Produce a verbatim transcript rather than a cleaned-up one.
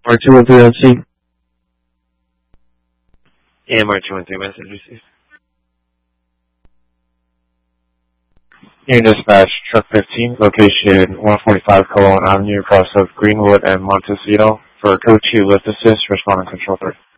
R two one three on scene. And R two one three message received. Here dispatch, truck fifteen, location one forty-five Colon Avenue, across of Greenwood and Montecito. For code two lift assist, respond on control three.